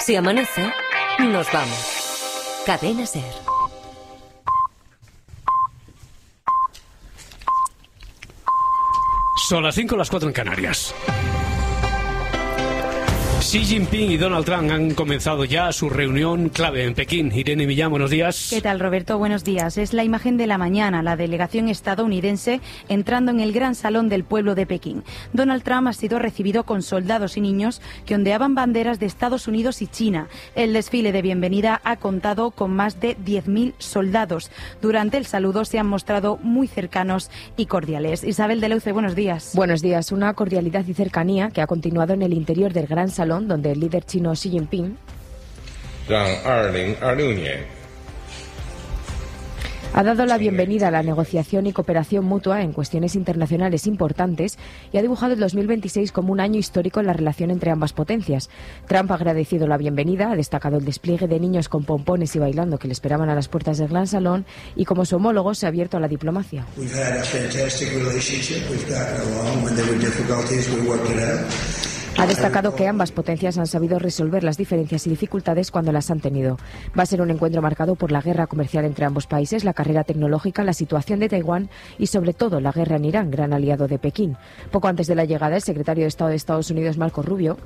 Si amanece, nos vamos. Cadena SER. Son las 5, las 4 en Canarias. Xi Jinping y Donald Trump han comenzado ya su reunión clave en Pekín. Irene Millán, buenos días. ¿Qué tal, Roberto? Buenos días. Es la imagen de la mañana, la delegación estadounidense entrando en el gran salón del pueblo de Pekín. Donald Trump ha sido recibido con soldados y niños que ondeaban banderas de Estados Unidos y China. El desfile de bienvenida ha contado con más de 10.000 soldados. Durante el saludo se han mostrado muy cercanos y cordiales. Isabel Deleuze, buenos días. Buenos días. Una cordialidad y cercanía que ha continuado en el interior del gran salón, donde el líder chino Xi Jinping ha dado la bienvenida a la negociación y cooperación mutua en cuestiones internacionales importantes y ha dibujado el 2026 como un año histórico en la relación entre ambas potencias. Trump ha agradecido la bienvenida, ha destacado el despliegue de niños con pompones y bailando que le esperaban a las puertas del Gran Salón y, como su homólogo, se ha abierto a la diplomacia. Ha destacado que ambas potencias han sabido resolver las diferencias y dificultades cuando las han tenido. Va a ser un encuentro marcado por la guerra comercial entre ambos países, la carrera tecnológica, la situación de Taiwán y, sobre todo, la guerra en Irán, gran aliado de Pekín. Poco antes de la llegada, el secretario de Estado de Estados Unidos, Marco Rubio,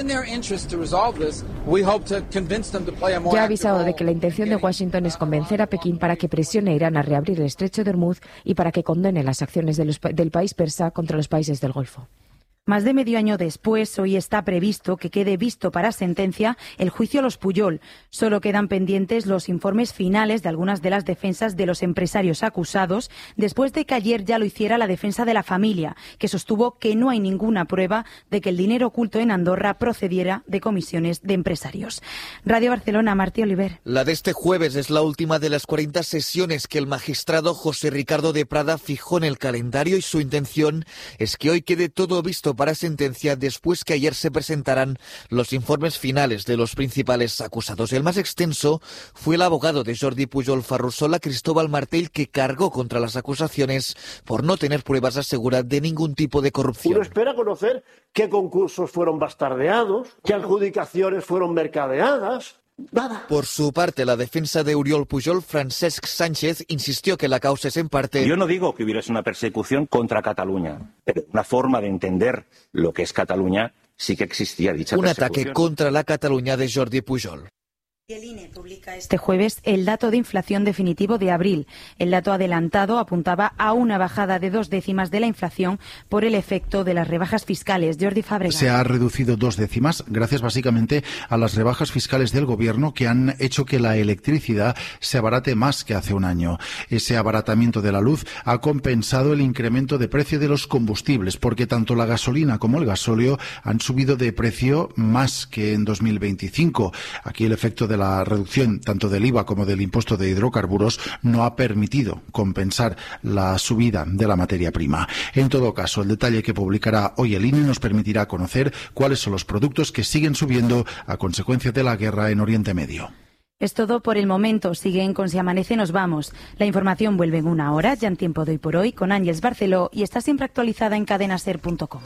ya ha avisado de que la intención de Washington es convencer a Pekín para que presione a Irán a reabrir el estrecho de Hormuz y para que condene las acciones del país persa contra los países del Golfo. Más de medio año después, hoy está previsto que quede visto para sentencia el juicio a los Pujol. Solo quedan pendientes los informes finales de algunas de las defensas de los empresarios acusados, después de que ayer ya lo hiciera la defensa de la familia, que sostuvo que no hay ninguna prueba de que el dinero oculto en Andorra procediera de comisiones de empresarios. Radio Barcelona, Martí Oliver. La de este jueves es la última de las 40 sesiones que el magistrado José Ricardo de Prada fijó en el calendario y su intención es que hoy quede todo visto para sentencia después que ayer se presentaran los informes finales de los principales acusados. El más extenso fue el abogado de Jordi Pujol Ferrusola, Cristóbal Martell, que cargó contra las acusaciones por no tener pruebas, asegura, de ningún tipo de corrupción. Uno espera conocer qué concursos fueron bastardeados, qué adjudicaciones fueron mercadeadas. Nada. Por su parte, la defensa de Oriol Pujol, Francesc Sánchez, insistió que la causa es en parte... Yo no digo que hubiese una persecución contra Cataluña, pero una forma de entender lo que es Cataluña sí que existía dicha persecución. Un ataque contra la Cataluña de Jordi Pujol. El INE publica este jueves el dato de inflación definitivo de abril. El dato adelantado apuntaba a una bajada de 2 décimas de la inflación por el efecto de las rebajas fiscales. Jordi Fábregas. Se ha reducido 2 décimas gracias básicamente a las rebajas fiscales del Gobierno que han hecho que la electricidad se abarate más que hace un año. Ese abaratamiento de la luz ha compensado el incremento de precio de los combustibles porque tanto la gasolina como el gasóleo han subido de precio más que en 2025. Aquí el efecto de la reducción tanto del IVA como del impuesto de hidrocarburos no ha permitido compensar la subida de la materia prima. En todo caso, el detalle que publicará hoy el INE nos permitirá conocer cuáles son los productos que siguen subiendo a consecuencia de la guerra en Oriente Medio. Es todo por el momento. Siguen con Si Amanece, nos vamos. La información vuelve en una hora, ya en Tiempo de Hoy por Hoy, con Ángeles Barceló, y está siempre actualizada en cadenaser.com.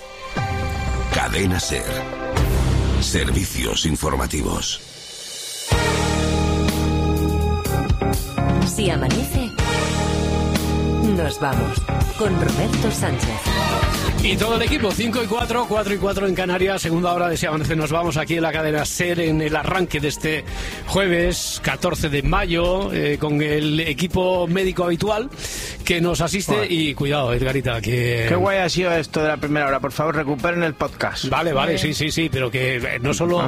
Cadena SER. Servicios informativos. Si amanece, nos vamos con Roberto Sánchez. Y todo el equipo, 5 y 4, 4 y 4 en Canarias, segunda hora de Si Amanece. Nos vamos aquí en la cadena SER en el arranque de este jueves 14 de mayo con el equipo médico habitual que nos asiste. Bueno. Y cuidado, Edgarita, que... Qué guay ha sido esto de la primera hora. Por favor, recuperen el podcast. Vale, sí, pero que no solo...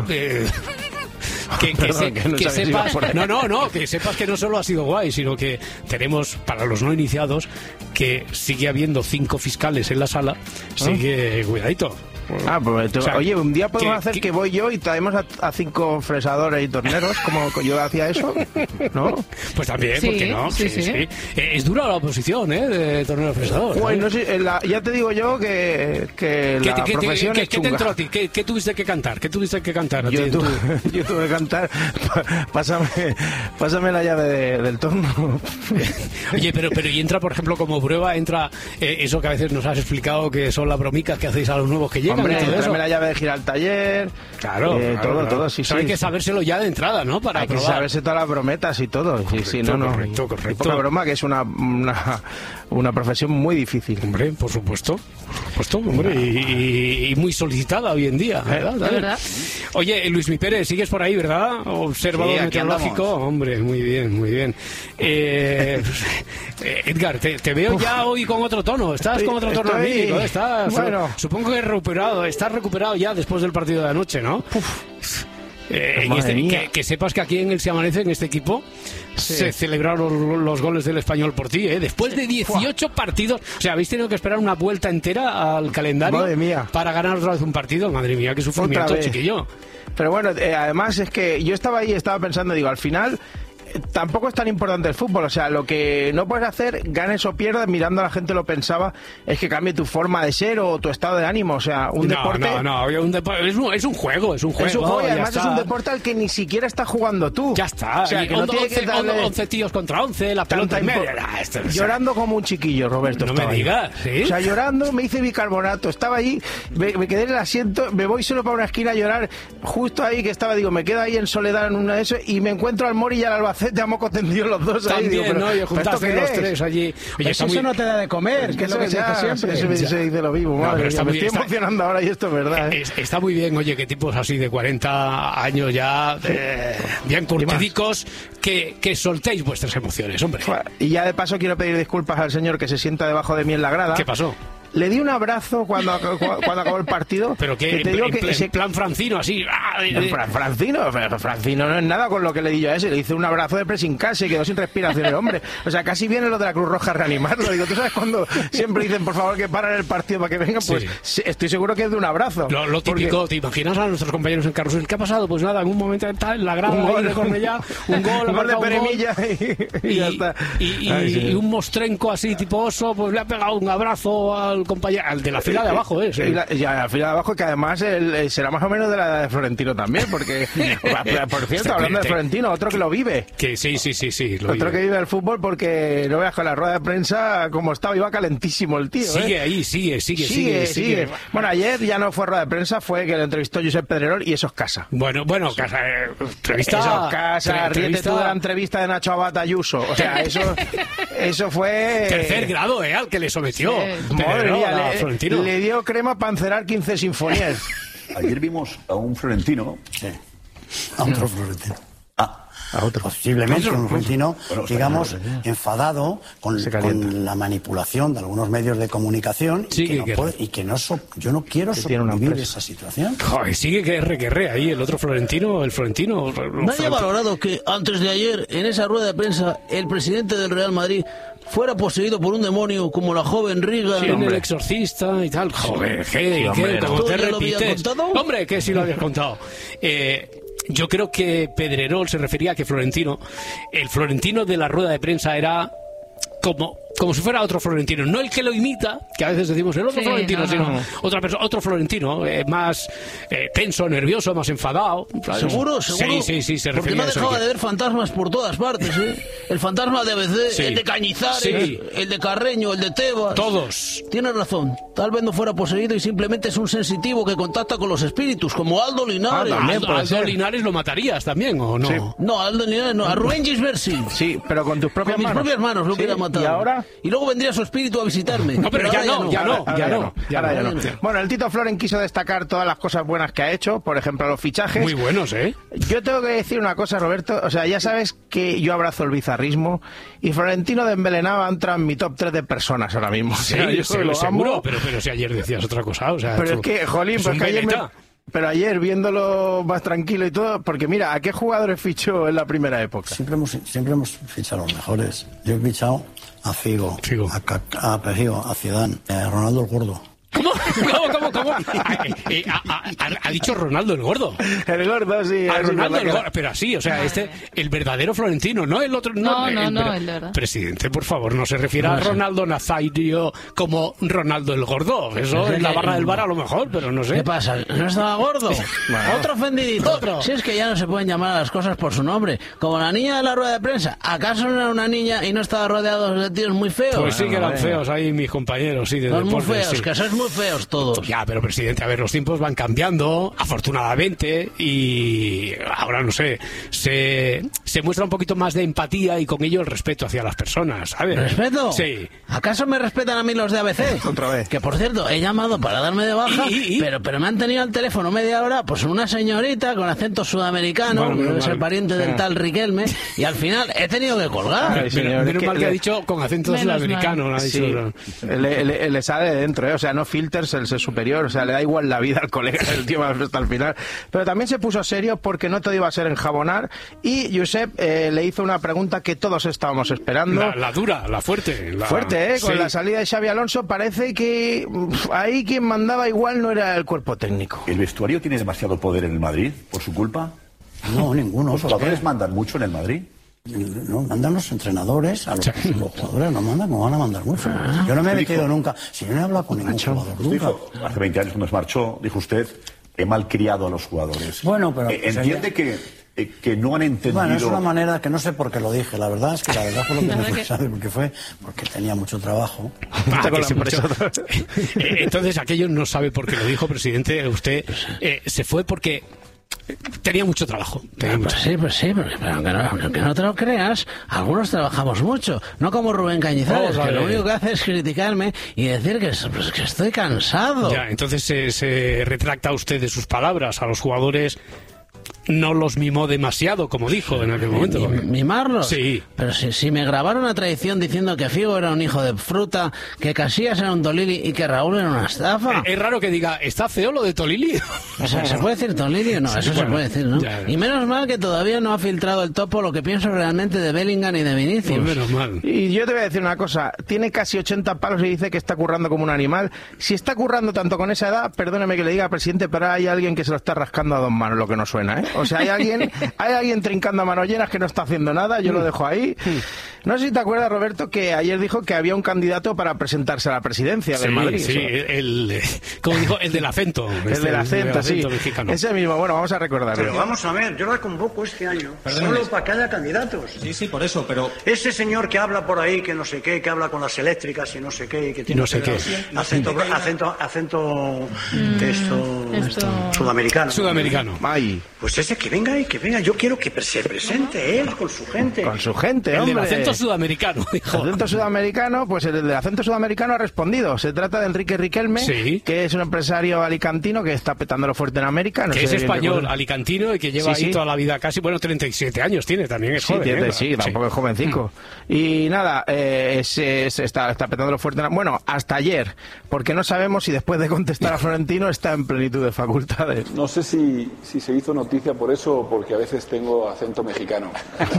Que sepas que no solo ha sido guay, sino que tenemos, para los no iniciados, que sigue habiendo 5 fiscales en la sala. Sigue, cuidadito. Pues oye, un día podemos hacer que voy yo y traemos a 5 fresadores y torneros, como yo hacía eso, ¿no? Pues también, ¿por qué no? Sí. Es dura la oposición, de tornero fresador. Bueno, sí, ya te digo yo que la profesión es chunga. ¿Qué te entró a ti? ¿Qué tuviste que cantar? Yo tuve que cantar. Pásame la llave del torno. Oye, pero y entra, por ejemplo, como prueba, entra eso que a veces nos has explicado, que son las bromicas que hacéis a los nuevos que llegan. Hombre, todo eso. la llave de gira al taller. Claro, todo, sí. Hay que sabérselo ya de entrada, ¿no? Para hay probar. que saberse todas las brometas y todo. Correcto. Y poca broma, que es una profesión muy difícil. Hombre, por supuesto, hombre, y muy solicitada hoy en día, ¿verdad? Oye, Luis Mi Pérez, sigues por ahí, ¿verdad? Observador meteorológico. Hombre, muy bien. Edgar, te veo ya hoy con otro tono. Estás con otro tono anímico. Supongo que estás recuperado ya después del partido de anoche, ¿no? Que sepas que aquí en el Se Amanece, en este equipo, se celebraron los goles del Español por ti, después de 18 partidos. O sea, habéis tenido que esperar una vuelta entera al calendario para ganar otra vez un partido. Madre mía, qué sufrimiento, chiquillo. Pero bueno, además es que yo estaba pensando, digo, al final tampoco es tan importante el fútbol. O sea, lo que no puedes hacer, ganes o pierdas, mirando a la gente lo pensaba, es que cambie tu forma de ser o tu estado de ánimo. O sea, un deporte... es un juego. Es un juego y además es un deporte al que ni siquiera estás jugando tú. Ya está. O sea, que no tiene que darle 11 tíos contra 11, la pelota en medio. Llorando como un chiquillo, Roberto. No me digas, ¿sí? O sea, llorando, me hice bicarbonato. Estaba ahí, me quedé en el asiento, me voy solo para una esquina a llorar. Justo ahí que estaba, me quedo ahí en soledad en una de esas y me encuentro al Mori y al Albacete a moco tendido los dos. También, ahí. ¿no? Y juntaste los tres allí. Oye, eso no te da de comer, que es lo que se dice siempre. Eso se dice lo mismo, madre. Me estoy emocionando ahora y esto es verdad. Está muy bien, oye, que tipos así de 40 años ya, bien curtidicos, que soltéis vuestras emociones, hombre. Y ya de paso quiero pedir disculpas al señor que se sienta debajo de mí en la grada. ¿Qué pasó? Le di un abrazo cuando acabó el partido. Pero que en plan Francino, así. Francino no es nada con lo que le di yo a ese. Le hice un abrazo de pressing casi y quedó sin respiración el hombre. O sea, casi viene lo de la Cruz Roja a reanimarlo. Digo, ¿tú sabes cuando siempre dicen, por favor, que paren el partido para que vengan? Pues sí, estoy seguro que es de un abrazo. Lo típico, ¿te imaginas a nuestros compañeros en carrusel? ¿Qué ha pasado? Pues nada, en un momento en la grada de Cornellá, un gol de Peremilla y ya está. Y un mostrenco así, tipo oso, pues le ha pegado un abrazo al compañero, al de la fila de abajo, Y la fila de abajo, que además será más o menos de la edad de Florentino también, porque, por cierto, hablando de Florentino, otro que lo vive. Que sí. Otro que vive el fútbol, porque no veas con la rueda de prensa como estaba, iba calentísimo el tío. Sigue ahí, sigue. Bueno, ayer ya no fue rueda de prensa, fue que le entrevistó Josep Pedrerol y eso es casa. Bueno, casa, entrevista. Eso es casa, ríete tú de la entrevista de Nacho Abad Ayuso. O sea, eso fue... Tercer grado, al que le sometió. Madre mía, le dio crema para encerar 15 sinfonías. Ayer vimos a un florentino. Sí. A otro florentino. A otro. Posiblemente un florentino, digamos, enfadado con la manipulación de algunos medios de comunicación yo no quiero sobrevivir esa situación. Joder, sigue que re ahí el otro florentino, el florentino. Nadie ha valorado que antes de ayer, en esa rueda de prensa, el presidente del Real Madrid fuera poseído por un demonio como la joven Riga. Sí, en El Exorcista y tal. Joder, ¿cómo te repites? Hombre, que sí lo habías contado. Yo creo que Pedrerol se refería a que el Florentino de la rueda de prensa era como si fuera otro Florentino, no el que lo imita, que a veces decimos el otro Florentino, sino otra persona, otro Florentino, más tenso, nervioso, más enfadado. ¿Seguro? Sí, se refería. Porque no dejaba de ver fantasmas por todas partes, El fantasma de ABC, el de Cañizares, el de Carreño, el de Tebas. Todos. Tienes razón, tal vez no fuera poseído y simplemente es un sensitivo que contacta con los espíritus, como Aldo Linares. Aldo Linares lo matarías también, ¿o no? Sí. No, Aldo Linares no, a Rubén Gisbersi. Sí, pero con tus propias manos. Con mis propias manos lo hubiera matado. ¿Y ahora? Y luego vendría su espíritu a visitarme. No, pero ya no. Bueno, el Tito Floren quiso destacar todas las cosas buenas que ha hecho, por ejemplo, los fichajes. Muy buenos, Yo tengo que decir una cosa, Roberto, o sea, ya sabes que yo abrazo el bizarrismo y Florentino de Envenenado entra en mi top 3 de personas ahora mismo. Sí, seguro, pero si ayer decías otra cosa, o sea... Pero es que, jolín, pues que ayer Pero ayer, viéndolo más tranquilo y todo, porque mira, ¿a qué jugadores fichó en la primera época? Siempre hemos fichado a los mejores. Yo he fichado a Figo. A Pejigo, a Zidane, a Ronaldo el Gordo. ¿Cómo? Ha dicho Ronaldo el Gordo. El Gordo, sí. A Ronaldo el Gordo, pero así, o sea, el verdadero Florentino, no el otro. No, el verdad. Presidente, por favor, no se refiere a Ronaldo Nazario como Ronaldo el Gordo. Eso es la barra del bar a lo mejor, pero no sé. ¿Qué pasa? ¿No estaba gordo? Otro ofendidito. Otro. Si es que ya no se pueden llamar a las cosas por su nombre. Como la niña de la rueda de prensa. ¿Acaso no era una niña y no estaba rodeado de tíos muy feos? Pues sí que eran feos ahí mis compañeros, sí, de deportes. Muy feos, que sois muy feos todos. Ya, pero presidente, a ver, los tiempos van cambiando, afortunadamente, y ahora, no sé, se muestra un poquito más de empatía y con ello el respeto hacia las personas, ¿sabes? ¿Respeto? Sí. ¿Acaso me respetan a mí los de ABC? Otra vez. Que, por cierto, he llamado para darme de baja, pero me han tenido al teléfono media hora, pues una señorita con acento sudamericano, que debe ser pariente del tal Riquelme, y al final he tenido que colgar. Ay, señor, menos mal que ha dicho con acento sudamericano. Ha dicho, le sale de dentro, o sea, no filters el ser superior, o sea, le da igual la vida al colega del tío hasta el final. Pero también se puso serio porque no todo iba a ser enjabonar, y Josep le hizo una pregunta que todos estábamos esperando. La dura, la fuerte. Fuerte, con la salida de Xabi Alonso parece que ahí quien mandaba igual no era el cuerpo técnico. ¿El vestuario tiene demasiado poder en el Madrid por su culpa? No, ninguno. ¿Los jugadores mandan mucho en el Madrid? No, mandan los entrenadores, los jugadores no mandan, como van a mandar mucho. Yo no me he metido nunca, si yo no he hablado con ningún jugador nunca. Dijo, hace 20 años cuando se marchó, dijo usted, he malcriado a los jugadores. Bueno, pero... ¿Entiende que no han entendido? Bueno, es una manera que no sé por qué lo dije, la verdad es que fue lo que me fue, ¿sabe? Porque tenía mucho trabajo. Entonces aquello no sabe por qué lo dijo, presidente, usted se fue porque... tenía mucho trabajo. Pues sí, pero aunque no te lo creas, algunos trabajamos mucho, no como Rubén Cañizares, que lo único que hace es criticarme y decir que estoy cansado. Ya, entonces se retracta usted de sus palabras. A los jugadores no los mimó demasiado, como dijo en aquel momento. ¿Mimarlos? Sí. Pero si me grabaron a traición diciendo que Figo era un hijo de fruta, que Casillas era un Tolili y que Raúl era una estafa. Es raro que diga, ¿está feo lo de Tolili? O sea, ¿se puede decir Tolili o no? Sí, eso se puede decir, ¿no? Ya. Y menos mal que todavía no ha filtrado el topo lo que pienso realmente de Bellingham y de Vinicius. Pues menos mal. Y yo te voy a decir una cosa, tiene casi 80 palos y dice que está currando como un animal. Si está currando tanto con esa edad, perdóneme que le diga, presidente, pero hay alguien que se lo está rascando a dos manos, lo que no suena, ¿eh? O sea, hay alguien trincando a manos llenas que no está haciendo nada, yo lo dejo ahí. No sé si te acuerdas, Roberto, que ayer dijo que había un candidato para presentarse a la presidencia del Madrid. Sí, como dijo, el del acento. El del acento, sí. Mexicano. Ese mismo, bueno, vamos a recordarlo. Pero vamos a ver, yo la convoco este año solo para que haya candidatos. Sí, por eso, pero... Ese señor que habla por ahí, que no sé qué, que habla con las eléctricas y no sé qué, y que tiene no sé qué. acento sudamericano. Sudamericano. Ay. Pues ese que venga, yo quiero que se presente él con su gente. Con su gente, el hombre. del acento sudamericano, dijo. El acento sudamericano, pues el del acento sudamericano ha respondido. Se trata de Enrique Riquelme, que es un empresario alicantino que está petándolo fuerte en América. No que sé es español, alicantino, y que lleva ahí toda la vida casi, 37 años tiene, también es joven. Tampoco es jovencico. Y nada, está petándolo fuerte. Bueno, hasta ayer, porque no sabemos si después de contestar a Florentino está en plenitud de facultades. No sé si se hizo noticia por eso o porque a veces tengo acento mexicano.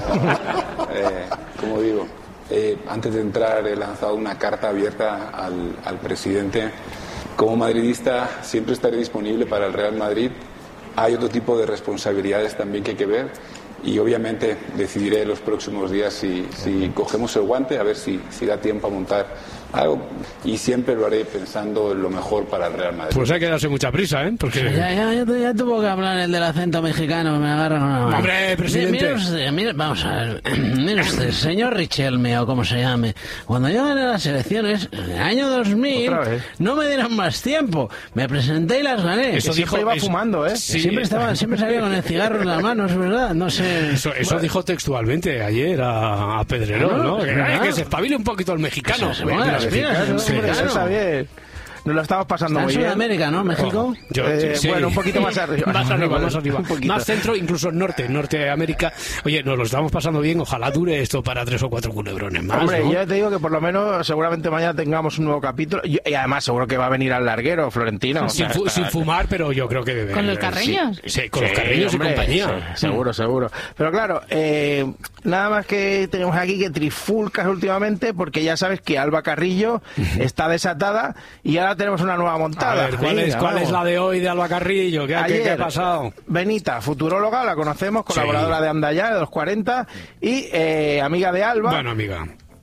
Como digo, antes de entrar he lanzado una carta abierta al presidente. Como madridista siempre estaré disponible para el Real Madrid. Hay otro tipo de responsabilidades también que hay que ver y obviamente decidiré los próximos días si cogemos el guante, a ver si da tiempo a montar algo, y siempre lo haré pensando en lo mejor para el Real Madrid. Pues hay que darse mucha prisa, ¿eh? Porque... Ya tuvo que hablar el del acento mexicano, que me agarra con una... ¡Hombre, presidente! Vamos a ver, mire usted, señor Richelme, o como se llame, cuando yo gané las elecciones, en el año 2000, no me dieron más tiempo, me presenté y las gané. Eso dijo, iba fumando, ¿eh? Sí. Siempre salía con el cigarro en la mano, es verdad, no sé... Eso dijo textualmente ayer a Pedrerol, ¿no? Que se espabile un poquito el mexicano. Eso está bien. Nos lo estamos pasando muy bien. En Sudamérica, ¿no? ¿México? Bueno, un poquito más arriba. Más arriba. Más centro, incluso Norteamérica. Oye, nos lo estamos pasando bien. Ojalá dure esto para 3 o 4 culebrones más. Hombre, ¿no? yo te digo que por lo menos seguramente mañana tengamos un nuevo capítulo. Y además seguro que va a venir al larguero, Florentino. Sin fumar, pero yo creo que debe. ¿Con los carreños? Sí, con los carreños y compañía. Seguro. Pero claro, nada más que tenemos aquí que trifulcas últimamente, porque ya sabes que Alba Carrillo está desatada y ahora tenemos una nueva montada. A ver, ¿cuál es la de hoy de Alba Carrillo? ¿Qué ha pasado? Benita, futuróloga, la conocemos, colaboradora de Andaya, de los 40, y amiga de Alba. Bueno, amiga.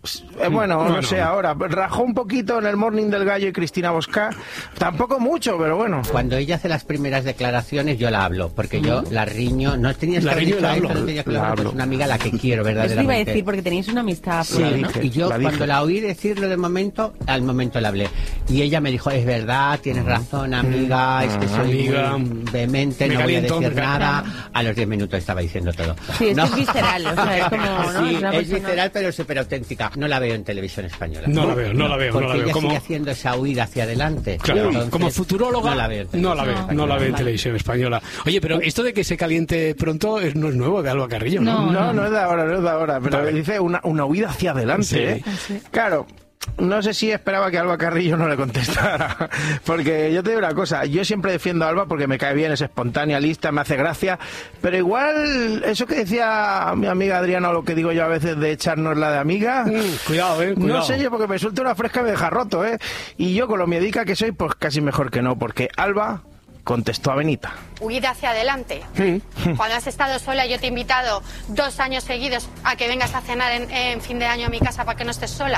Bueno, no sé ahora. Rajó un poquito en el Morning del Gallo y Cristina Bosca. Tampoco mucho, pero bueno. Cuando ella hace las primeras declaraciones, yo la hablo, porque yo la riño. No tenías que haber dicho a esto, no tenía que hablar, es una amiga a la que quiero verdaderamente. Eso iba a decir, porque tenéis una amistad. Sí, ¿no? Y yo cuando la oí decirlo de momento, al momento la hablé. Y ella me dijo, es verdad, tienes razón, amiga, es que soy muy vehemente, no voy a decir nada. A los 10 minutos estaba diciendo todo. Sí, es visceral, o sea, es como... ¿no? Sí, es visceral, pero súper auténtica. No la veo en televisión española. No la veo. Porque ella sigue haciendo esa huida hacia adelante. Claro, entonces, como futuróloga no la veo en televisión española. Oye, pero esto de que se caliente pronto no es nuevo de Alba Carrillo, ¿no? No es de ahora, pero dice una huida hacia adelante, Sí. Claro. No sé si esperaba que Alba Carrillo no le contestara, porque yo te digo una cosa, yo siempre defiendo a Alba porque me cae bien, es espontánea, lista, me hace gracia, pero igual eso que decía mi amiga Adriana, o lo que digo yo a veces de echarnos la de amiga, cuidado. No sé yo, porque me suelta una fresca y me deja roto, y yo con lo miedica que soy, pues casi mejor que no, porque Alba contestó a Benita. Huida hacia adelante. Cuando has estado sola, yo te he invitado 2 años seguidos a que vengas a cenar en fin de año a mi casa para que no estés sola.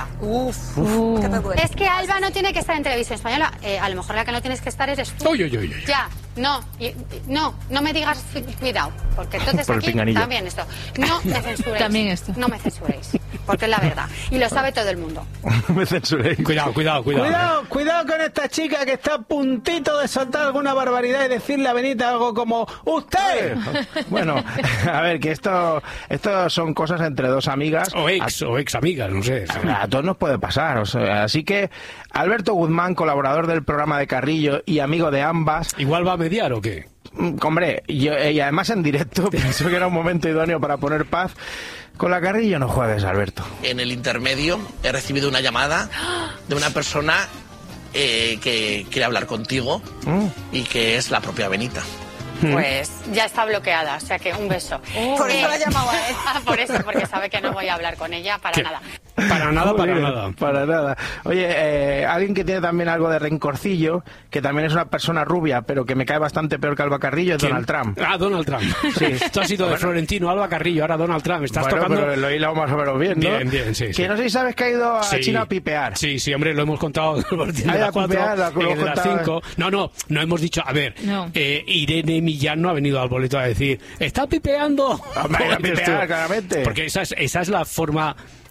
Es que Alba no tiene que estar en televisión española. A lo mejor la que no tienes que estar eres tú. Ya, no me digas cuidado, porque entonces aquí también esto. No me censuréis. También esto. No me censuréis, porque es la verdad. Y lo sabe todo el mundo. Me censuréis. Cuidado. Cuidado con esta chica que está a puntito de soltar alguna barbaridad y decirle a Benita algo como ¡usted! Bueno, a ver, que esto son cosas entre dos amigas. O ex amigas, no sé. A todos nos puede pasar. O sea, así que Alberto Guzmán, colaborador del programa de Carrillo y amigo de ambas... ¿Igual va a mediar o qué? Hombre, y además en directo pensó que era un momento idóneo para poner paz. Con la Carrillo no juegues, Alberto. En el intermedio he recibido una llamada de una persona que quiere hablar contigo y que es la propia Benita. Pues ya está bloqueada, o sea que un beso. Por eso la llamaba él. Por eso, porque sabe que no voy a hablar con ella para nada. Para nada. Oye, alguien que tiene también algo de rencorcillo, que también es una persona rubia, pero que me cae bastante peor que Alba Carrillo, es Donald Trump. Donald Trump. Sí. Esto ha sido de Florentino, Alba Carrillo, ahora Donald Trump. Estás tocando... pero lo he hilado más o menos bien, ¿no? Bien, sí. Que no sé si sabes que ha ido a China a pipear. Sí, hombre, lo hemos contado de las 4, de las 5. No hemos dicho, a ver, Irene Millán no ha venido al boleto a decir, está pipeando. A pipear, claramente. Porque esa es la forma...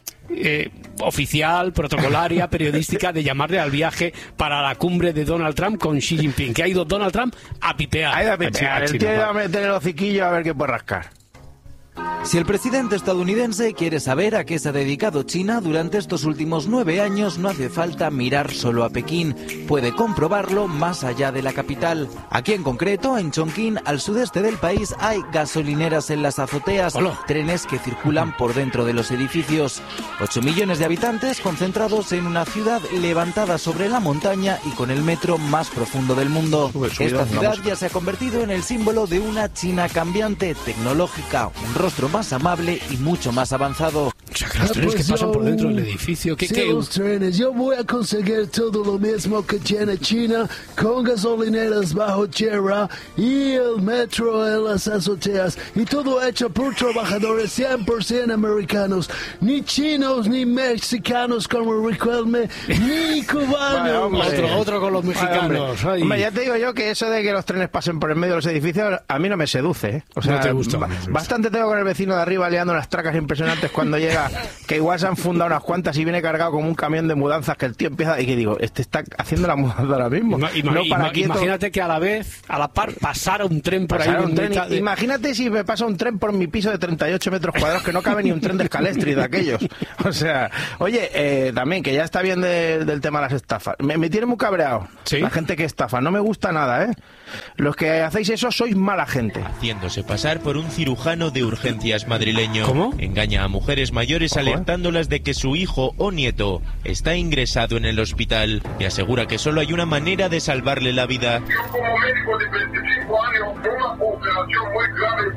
oficial, protocolaria, periodística de llamarle al viaje para la cumbre de Donald Trump con Xi Jinping, que ha ido Donald Trump a pipear. El tío iba a meter el hociquillo a ver qué puede rascar. Si el presidente estadounidense quiere saber a qué se ha dedicado China durante estos últimos 9 años, no hace falta mirar solo a Pekín. Puede comprobarlo más allá de la capital. Aquí en concreto, en Chongqing, al sudeste del país, hay gasolineras en las azoteas, trenes que circulan por dentro de los edificios. 8 millones de habitantes concentrados en una ciudad levantada sobre la montaña y con el metro más profundo del mundo. Esta ciudad ya se ha convertido en el símbolo de una China cambiante, tecnológica, un rostro más amable y mucho más avanzado. O sea, que los trenes que pasan por dentro del edificio. Los trenes. Yo voy a conseguir todo lo mismo que tiene China, con gasolineras bajo tierra y el metro en las azoteas. Y todo hecho por trabajadores 100% americanos. Ni chinos, ni mexicanos como Riquelme, ni cubanos. Otro con los mexicanos. Hombre, ya te digo yo que eso de que los trenes pasen por el medio de los edificios a mí no me seduce. O sea, no te gusta. Bastante tengo con el vecino de arriba liando unas tracas impresionantes cuando llega, que igual se han fundado unas cuantas y viene cargado como un camión de mudanzas, que el tío empieza y que digo, está haciendo la mudanza ahora mismo. Imagínate que a la par pasara un tren por ahí. Imagínate si me pasa un tren por mi piso de 38 metros cuadrados, que no cabe ni un tren de Scalestri de aquellos. O sea, oye, también que ya está bien del tema de las estafas. Me tiene muy cabreado la gente que estafa. No me gusta nada, Los que hacéis eso sois mala gente. Haciéndose pasar por un cirujano de urgencias madrileño. ¿Cómo? Engaña a mujeres mayores alertándolas de que su hijo o nieto está ingresado en el hospital y asegura que solo hay una manera de salvarle la vida. Yo como médico de 25 años, una operación muy grave